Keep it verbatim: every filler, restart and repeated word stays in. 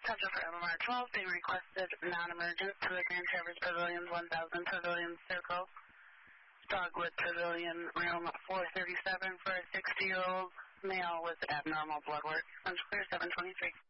Central for M M R twelve, being requested non-emergent to the Grand Traverse Pavilion one thousand Pavilion Circle, Dogwood Pavilion, room four thirty-seven for a sixty-year-old male with abnormal blood work. Central Clear seven twenty-three.